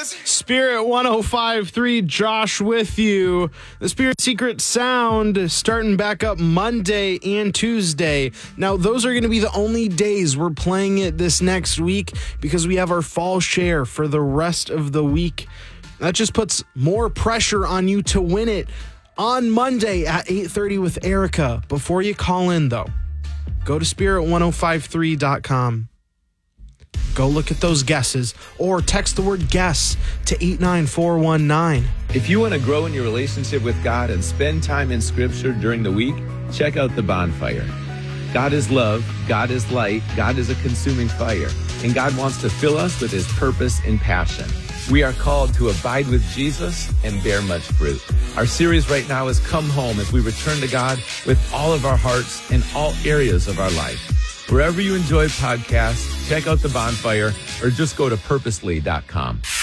Spirit 105.3, Josh with you. The Spirit Secret Sound starting back up Monday and Tuesday. Now, those are going to be the only days we're playing it this next week because we have our fall share for the rest of the week. That just puts more pressure on you to win it on Monday at 8:30 with Erica. Before you call in, though, go to spirit1053.com. Go look at those guesses or text the word guess to 89419. If you want to grow in your relationship with God and spend time in Scripture during the week, check out The Bonfire. God is love, God is light, God is a consuming fire, and God wants to fill us with His purpose and passion. We are called to abide with Jesus and bear much fruit. Our series right now is Come Home as we return to God with all of our hearts in all areas of our life. Wherever you enjoy podcasts, check out The Bonfire or just go to purposely.com.